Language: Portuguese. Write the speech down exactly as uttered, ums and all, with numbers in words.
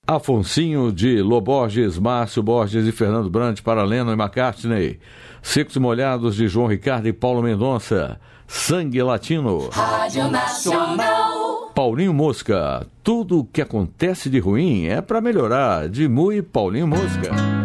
Afonsinho de Lô Borges, Márcio Borges e Fernando Brant para Lennon e McCartney. Secos e Molhados de João Ricardo e Paulo Mendonça. Sangue Latino. Rádio Nacional. Paulinho Mosca. Tudo o que acontece de ruim é para melhorar. De Mu e Paulinho Mosca.